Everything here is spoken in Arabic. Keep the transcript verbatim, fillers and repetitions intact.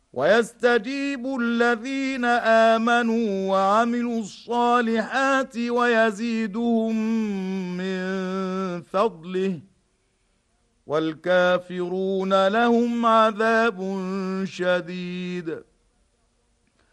ويستجيب الذين آمنوا وعملوا الصالحات ويزيدهم من فضله، والكافرون لهم عذاب شديد.